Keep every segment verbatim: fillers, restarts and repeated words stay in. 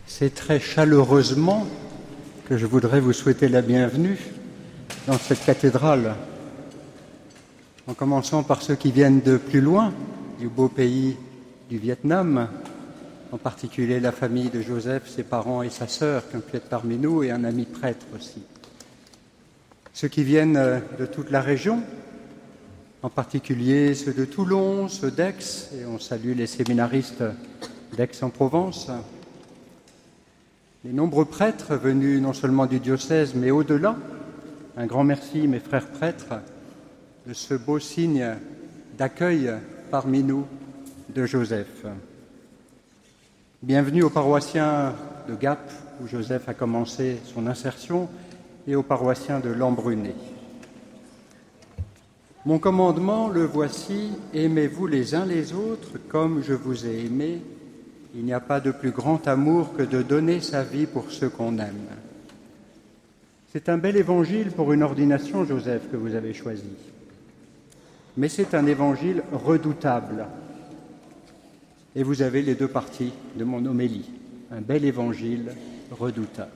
C'est très chaleureusement que je voudrais vous souhaiter la bienvenue dans cette cathédrale, en commençant par ceux qui viennent de plus loin, du beau pays du Vietnam, en particulier la famille de Joseph, ses parents et sa sœur qui ont pu être parmi nous, et un ami prêtre aussi. Ceux qui viennent de toute la région, en particulier ceux de Toulon, ceux d'Aix, et on salue les séminaristes d'Aix-en-Provence. Les nombreux prêtres venus non seulement du diocèse, mais au-delà. Un grand merci, mes frères prêtres, de ce beau signe d'accueil parmi nous de Joseph. Bienvenue aux paroissiens de Gap, où Joseph a commencé son insertion, et aux paroissiens de Lambrunay. Mon commandement, le voici, aimez-vous les uns les autres comme je vous ai aimés. Il n'y a pas de plus grand amour que de donner sa vie pour ceux qu'on aime. C'est un bel évangile pour une ordination, Joseph, que vous avez choisi. Mais c'est un évangile redoutable. Et vous avez les deux parties de mon homélie. Un bel évangile redoutable.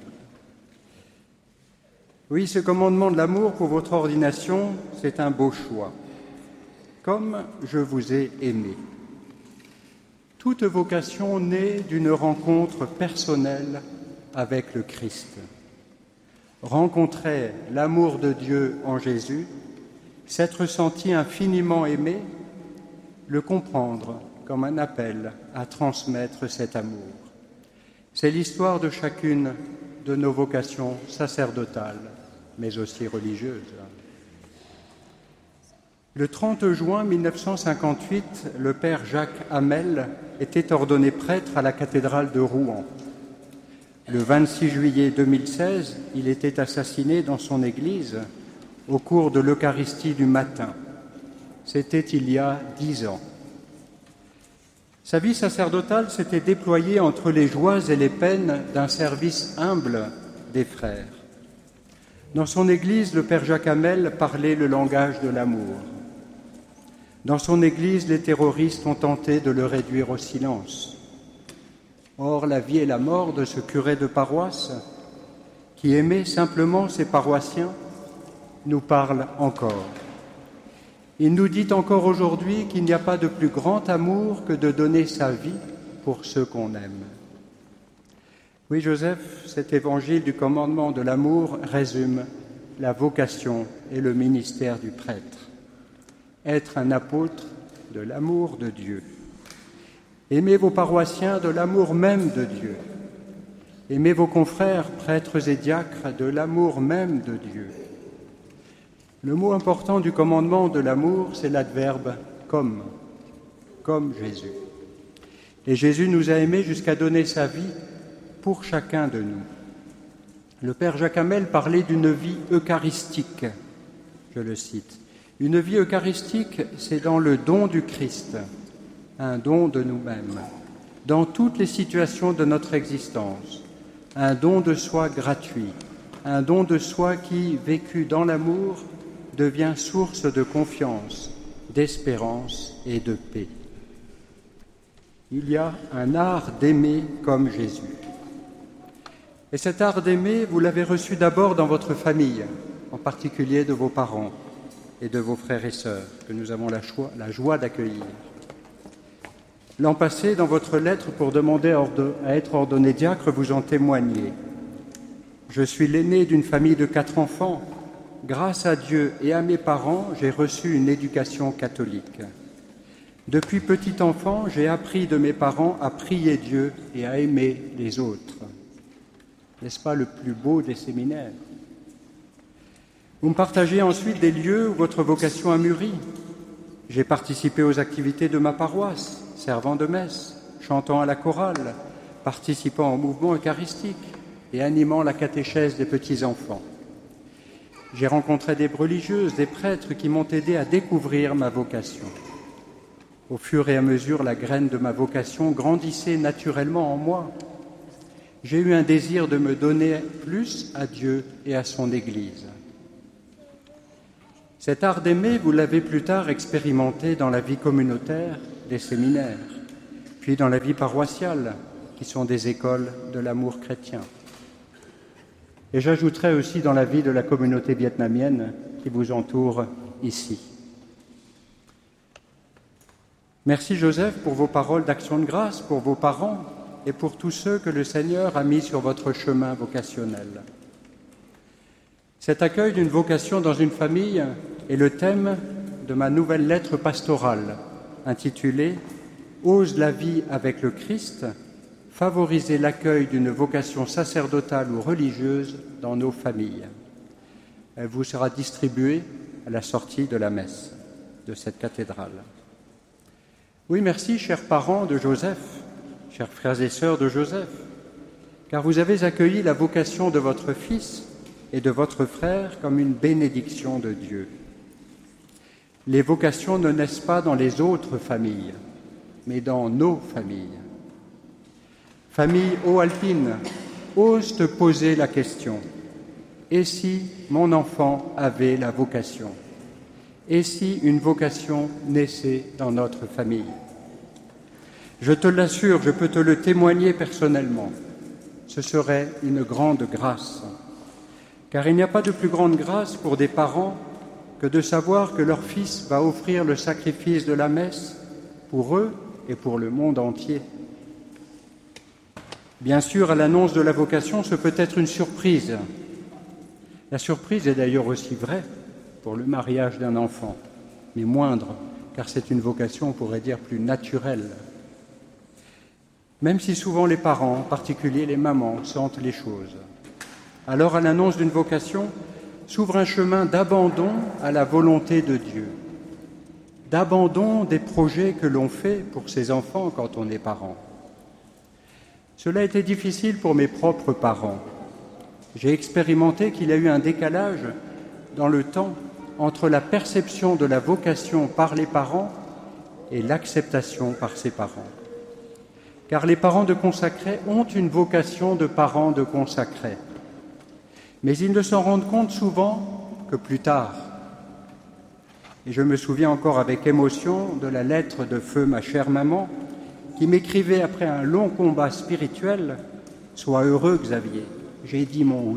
Oui, ce commandement de l'amour pour votre ordination, c'est un beau choix. Comme je vous ai aimé. Toute vocation naît d'une rencontre personnelle avec le Christ. Rencontrer l'amour de Dieu en Jésus, s'être senti infiniment aimé, le comprendre comme un appel à transmettre cet amour. C'est l'histoire de chacune de nos vocations sacerdotales, mais aussi religieuses. Le trente juin mille neuf cent cinquante-huit, le père Jacques Hamel était ordonné prêtre à la cathédrale de Rouen. Le vingt-six juillet deux mille seize, il était assassiné dans son église au cours de l'Eucharistie du matin. C'était il y a dix ans. Sa vie sacerdotale s'était déployée entre les joies et les peines d'un service humble des frères. Dans son église, le père Jacques Hamel parlait le langage de l'amour. Dans son église, les terroristes ont tenté de le réduire au silence. Or, la vie et la mort de ce curé de paroisse, qui aimait simplement ses paroissiens, nous parle encore. Il nous dit encore aujourd'hui qu'il n'y a pas de plus grand amour que de donner sa vie pour ceux qu'on aime. Oui, Joseph, cet évangile du commandement de l'amour résume la vocation et le ministère du prêtre. Être un apôtre de l'amour de Dieu. Aimez vos paroissiens de l'amour même de Dieu. Aimez vos confrères, prêtres et diacres, de l'amour même de Dieu. Le mot important du commandement de l'amour, c'est l'adverbe « comme », comme Jésus. Et Jésus nous a aimés jusqu'à donner sa vie pour chacun de nous. Le père Jacques Hamel parlait d'une vie eucharistique, je le cite. Une vie eucharistique, c'est dans le don du Christ, un don de nous-mêmes, dans toutes les situations de notre existence, un don de soi gratuit, un don de soi qui, vécu dans l'amour, devient source de confiance, d'espérance et de paix. Il y a un art d'aimer comme Jésus. Et cet art d'aimer, vous l'avez reçu d'abord dans votre famille, en particulier de vos parents et de vos frères et sœurs, que nous avons la joie, la joie d'accueillir. L'an passé, dans votre lettre pour demander à être ordonné diacre, vous en témoignez. Je suis l'aîné d'une famille de quatre enfants. Grâce à Dieu et à mes parents, j'ai reçu une éducation catholique. Depuis petit enfant, j'ai appris de mes parents à prier Dieu et à aimer les autres. N'est-ce pas le plus beau des séminaires? Vous me partagez ensuite des lieux où votre vocation a mûri. J'ai participé aux activités de ma paroisse, servant de messe, chantant à la chorale, participant au mouvement eucharistique et animant la catéchèse des petits-enfants. J'ai rencontré des religieuses, des prêtres qui m'ont aidé à découvrir ma vocation. Au fur et à mesure, la graine de ma vocation grandissait naturellement en moi. J'ai eu un désir de me donner plus à Dieu et à son Église. Cet art d'aimer, vous l'avez plus tard expérimenté dans la vie communautaire des séminaires, puis dans la vie paroissiale, qui sont des écoles de l'amour chrétien. Et j'ajouterai aussi dans la vie de la communauté vietnamienne qui vous entoure ici. Merci Joseph pour vos paroles d'action de grâce, pour vos parents et pour tous ceux que le Seigneur a mis sur votre chemin vocationnel. Cet accueil d'une vocation dans une famille est le thème de ma nouvelle lettre pastorale intitulée « Ose la vie avec le Christ, favoriser l'accueil d'une vocation sacerdotale ou religieuse dans nos familles ». Elle vous sera distribuée à la sortie de la messe de cette cathédrale. Oui, merci, chers parents de Joseph, chers frères et sœurs de Joseph, car vous avez accueilli la vocation de votre fils et de votre frère comme une bénédiction de Dieu. Les vocations ne naissent pas dans les autres familles, mais dans nos familles. Famille Haut-Alpine, ose te poser la question « Et si mon enfant avait la vocation ? Et si une vocation naissait dans notre famille ?» Je te l'assure, je peux te le témoigner personnellement, ce serait une grande grâce. Car il n'y a pas de plus grande grâce pour des parents que de savoir que leur fils va offrir le sacrifice de la messe pour eux et pour le monde entier. Bien sûr, à l'annonce de la vocation, ce peut être une surprise. La surprise est d'ailleurs aussi vraie pour le mariage d'un enfant, mais moindre, car c'est une vocation, on pourrait dire, plus naturelle. Même si souvent les parents, en particulier les mamans, sentent les choses. Alors, à l'annonce d'une vocation, s'ouvre un chemin d'abandon à la volonté de Dieu, d'abandon des projets que l'on fait pour ses enfants quand on est parent. Cela a été difficile pour mes propres parents. J'ai expérimenté qu'il y a eu un décalage dans le temps entre la perception de la vocation par les parents et l'acceptation par ses parents. Car les parents de consacrés ont une vocation de parents de consacrés. Mais ils ne s'en rendent compte souvent que plus tard. Et je me souviens encore avec émotion de la lettre de feu ma chère maman qui m'écrivait après un long combat spirituel « Sois heureux, Xavier, j'ai dit mon oui ».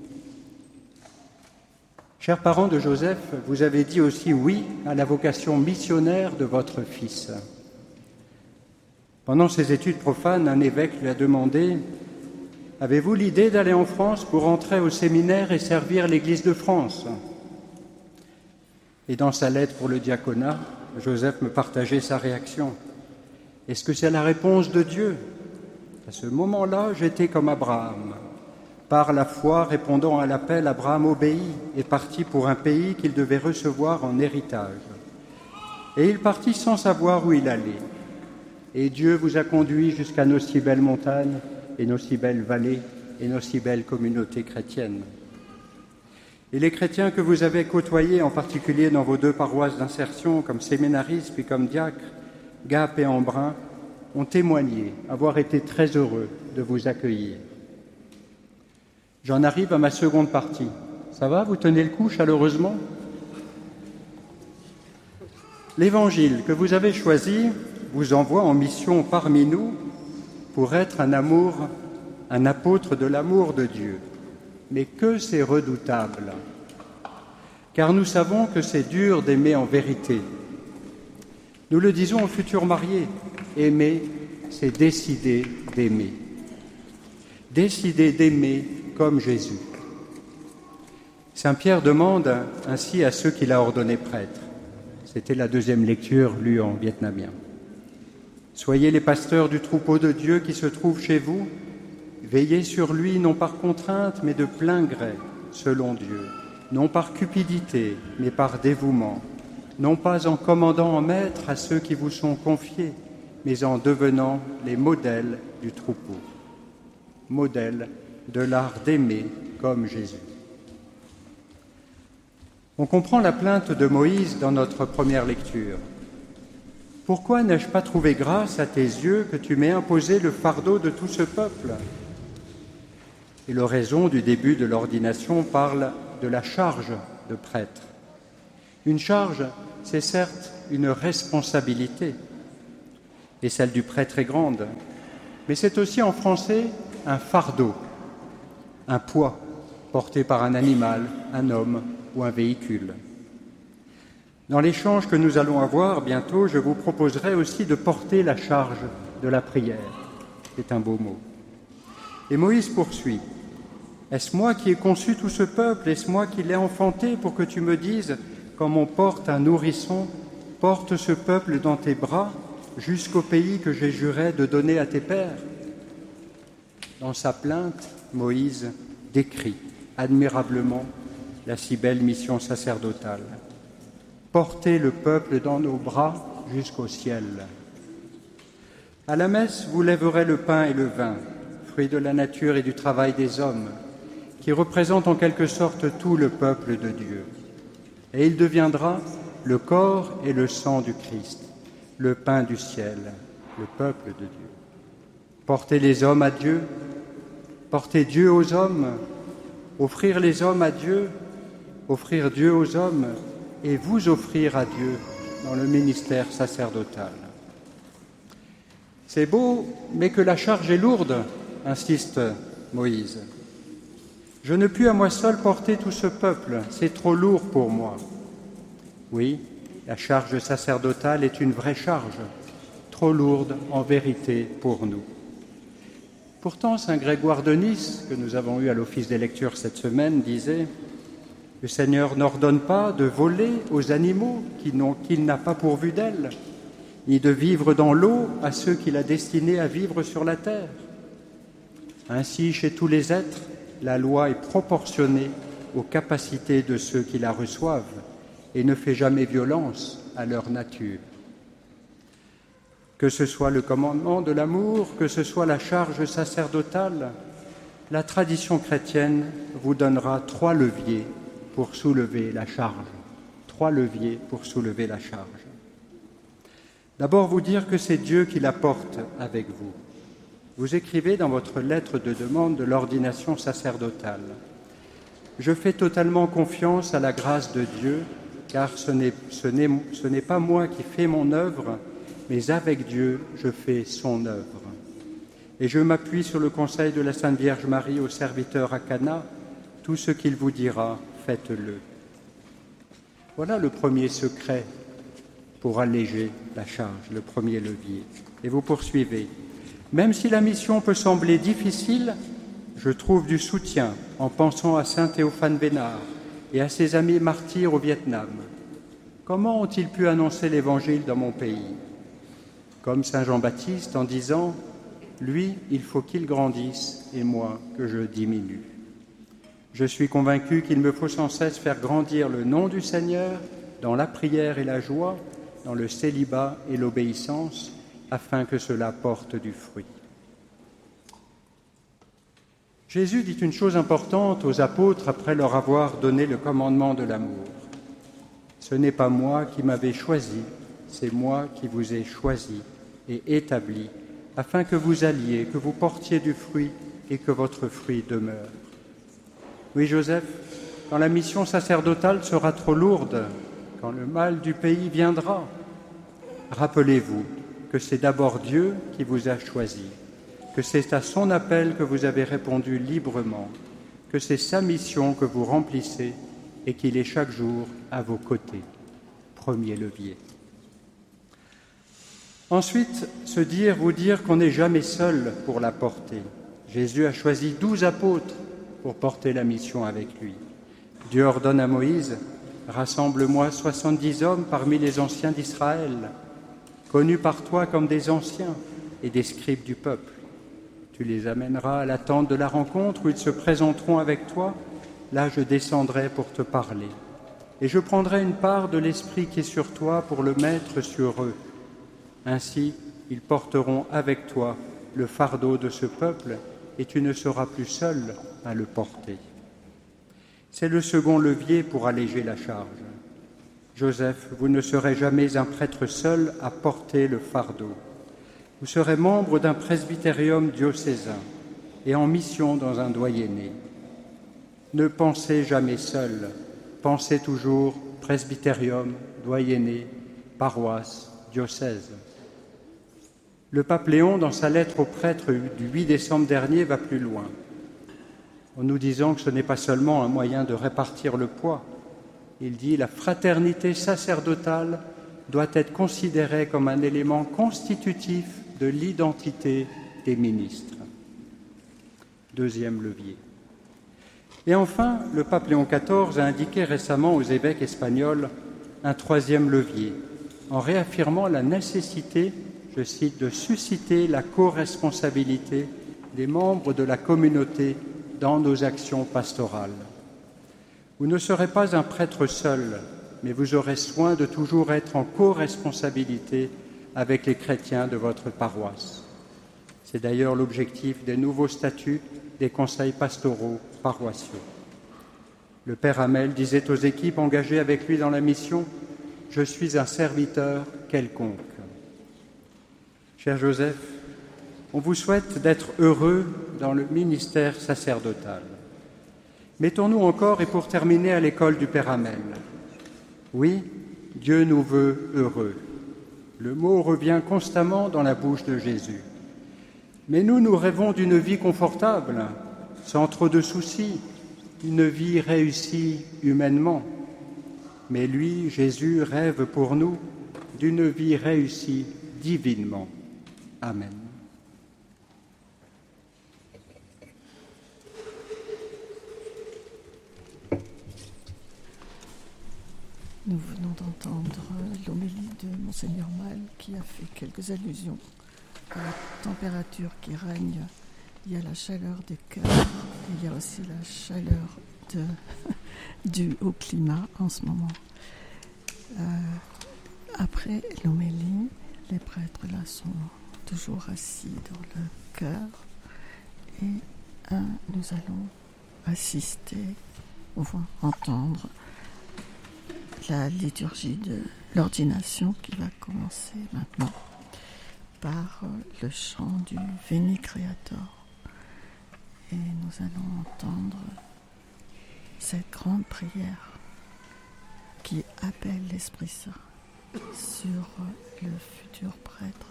Chers parents de Joseph, vous avez dit aussi oui à la vocation missionnaire de votre fils. Pendant ses études profanes, un évêque lui a demandé « Avez-vous l'idée d'aller en France pour entrer au séminaire et servir l'Église de France ?» Et dans sa lettre pour le diaconat, Joseph me partageait sa réaction. « Est-ce que c'est la réponse de Dieu ?» À ce moment-là, j'étais comme Abraham. Par la foi, répondant à l'appel, Abraham obéit et partit pour un pays qu'il devait recevoir en héritage. Et il partit sans savoir où il allait. Et Dieu vous a conduit jusqu'à nos si belles montagnes et nos si belles vallées et nos si belles communautés chrétiennes. Et les chrétiens que vous avez côtoyés, en particulier dans vos deux paroisses d'insertion, comme séminaristes puis comme diacres, Gap et Embrun, ont témoigné avoir été très heureux de vous accueillir. J'en arrive à ma seconde partie. Ça va, vous tenez le coup chaleureusement ? L'Évangile que vous avez choisi vous envoie en mission parmi nous pour être un amour, un apôtre de l'amour de Dieu. Mais que c'est redoutable, car nous savons que c'est dur d'aimer en vérité. Nous le disons aux futurs mariés, aimer, c'est décider d'aimer. Décider d'aimer comme Jésus. Saint Pierre demande ainsi à ceux qu'il a ordonnés prêtres. C'était la deuxième lecture lue en vietnamien. Soyez les pasteurs du troupeau de Dieu qui se trouve chez vous. Veillez sur lui non par contrainte, mais de plein gré, selon Dieu. Non par cupidité, mais par dévouement. Non pas en commandant en maître à ceux qui vous sont confiés, mais en devenant les modèles du troupeau. Modèles de l'art d'aimer comme Jésus. On comprend la plainte de Moïse dans notre première lecture. « Pourquoi n'ai-je pas trouvé grâce à tes yeux que tu m'aies imposé le fardeau de tout ce peuple ?» Et l'oraison du début de l'ordination parle de la charge de prêtre. Une charge, c'est certes une responsabilité, et celle du prêtre est grande, mais c'est aussi en français un fardeau, un poids porté par un animal, un homme ou un véhicule. Dans l'échange que nous allons avoir bientôt, je vous proposerai aussi de porter la charge de la prière. C'est un beau mot. Et Moïse poursuit. « Est-ce moi qui ai conçu tout ce peuple? Est-ce moi qui l'ai enfanté pour que tu me dises, comme on porte un nourrisson, porte ce peuple dans tes bras jusqu'au pays que j'ai juré de donner à tes pères ?» Dans sa plainte, Moïse décrit admirablement la si belle mission sacerdotale. Porter le peuple dans nos bras jusqu'au ciel. À la messe, vous lèverez le pain et le vin, fruits de la nature et du travail des hommes, qui représentent en quelque sorte tout le peuple de Dieu. Et il deviendra le corps et le sang du Christ, le pain du ciel, le peuple de Dieu. Porter les hommes à Dieu, porter Dieu aux hommes, offrir les hommes à Dieu, offrir Dieu aux hommes, et vous offrir à Dieu dans le ministère sacerdotal. C'est beau, mais que la charge est lourde, insiste Moïse. Je ne puis à moi seul porter tout ce peuple, c'est trop lourd pour moi. Oui, la charge sacerdotale est une vraie charge, trop lourde en vérité pour nous. Pourtant, saint Grégoire de Nice, que nous avons eu à l'office des lectures cette semaine, disait « Le Seigneur n'ordonne pas de voler aux animaux qu'il n'a pas pourvus d'ailes, ni de vivre dans l'eau à ceux qu'il a destinés à vivre sur la terre. Ainsi, chez tous les êtres, la loi est proportionnée aux capacités de ceux qui la reçoivent et ne fait jamais violence à leur nature. Que ce soit le commandement de l'amour, que ce soit la charge sacerdotale, la tradition chrétienne vous donnera trois leviers pour soulever la charge. Trois leviers pour soulever la charge. D'abord, vous dire que c'est Dieu qui la porte avec vous. Vous écrivez dans votre lettre de demande de l'ordination sacerdotale « Je fais totalement confiance à la grâce de Dieu, car ce n'est, ce n'est, ce n'est pas moi qui fais mon œuvre, mais avec Dieu, je fais son œuvre. Et je m'appuie sur le conseil de la Sainte Vierge Marie au serviteur à Cana, tout ce qu'il vous dira, faites-le. » Voilà le premier secret pour alléger la charge, le premier levier. Et vous poursuivez. Même si la mission peut sembler difficile, je trouve du soutien en pensant à saint Théophane Bénard et à ses amis martyrs au Vietnam. Comment ont-ils pu annoncer l'Évangile dans mon pays? Comme saint Jean-Baptiste en disant « Lui, il faut qu'il grandisse et moi que je diminue. » Je suis convaincu qu'il me faut sans cesse faire grandir le nom du Seigneur dans la prière et la joie, dans le célibat et l'obéissance, afin que cela porte du fruit. Jésus dit une chose importante aux apôtres après leur avoir donné le commandement de l'amour. « Ce n'est pas moi qui m'avais choisi, c'est moi qui vous ai choisi et établi, afin que vous alliez, que vous portiez du fruit et que votre fruit demeure. » Oui, Joseph, quand la mission sacerdotale sera trop lourde, quand le mal du pays viendra, rappelez-vous que c'est d'abord Dieu qui vous a choisi, que c'est à son appel que vous avez répondu librement, que c'est sa mission que vous remplissez et qu'il est chaque jour à vos côtés. Premier levier. Ensuite, se dire, vous dire qu'on n'est jamais seul pour la porter. Jésus a choisi douze apôtres pour porter la mission avec lui. Dieu ordonne à Moïse, « Rassemble-moi soixante-dix hommes parmi les anciens d'Israël, connus par toi comme des anciens et des scribes du peuple. Tu les amèneras à la tente de la rencontre où ils se présenteront avec toi. Là, je descendrai pour te parler. Et je prendrai une part de l'Esprit qui est sur toi pour le mettre sur eux. Ainsi, ils porteront avec toi le fardeau de ce peuple et tu ne seras plus seul à le porter. » C'est le second levier pour alléger la charge. Joseph, vous ne serez jamais un prêtre seul à porter le fardeau. Vous serez membre d'un presbytérium diocésain et en mission dans un doyenné. Ne pensez jamais seul, pensez toujours presbytérium, doyenné, paroisse, diocèse. Le pape Léon, dans sa lettre aux prêtres du huit décembre dernier, va plus loin, en nous disant que ce n'est pas seulement un moyen de répartir le poids. Il dit « La fraternité sacerdotale doit être considérée comme un élément constitutif de l'identité des ministres. » Deuxième levier. Et enfin, le pape Léon quatorze a indiqué récemment aux évêques espagnols un troisième levier, en réaffirmant la nécessité, je cite, de susciter la co-responsabilité des membres de la communauté dans nos actions pastorales. Vous ne serez pas un prêtre seul, mais vous aurez soin de toujours être en co-responsabilité avec les chrétiens de votre paroisse. C'est d'ailleurs l'objectif des nouveaux statuts des conseils pastoraux paroissiaux. Le père Hamel disait aux équipes engagées avec lui dans la mission « Je suis un serviteur quelconque ». Cher Joseph, on vous souhaite d'être heureux dans le ministère sacerdotal. Mettons-nous encore, et pour terminer, à l'école du père Hamel. Oui, Dieu nous veut heureux. Le mot revient constamment dans la bouche de Jésus. Mais nous, nous rêvons d'une vie confortable, sans trop de soucis, une vie réussie humainement. Mais lui, Jésus, rêve pour nous d'une vie réussie divinement. Amen. Nous venons d'entendre l'homélie de Monseigneur Mal qui a fait quelques allusions à la température qui règne. Il y a la chaleur des cœurs et il y a aussi la chaleur de, due au climat en ce moment. Euh, après l'homélie, les prêtres là sont toujours assis dans le chœur et euh, nous allons assister, enfin entendre la liturgie de l'ordination qui va commencer maintenant par le chant du Veni Creator. Et nous allons entendre cette grande prière qui appelle l'Esprit Saint sur le futur prêtre.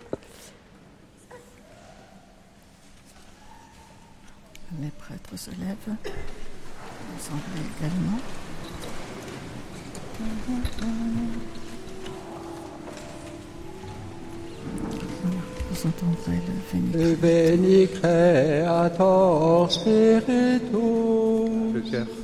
Les prêtres se lèvent, l'Assemblée également. Vous entendrez le Veni Creator. Le Veni Creator Spiritus. Le cœur.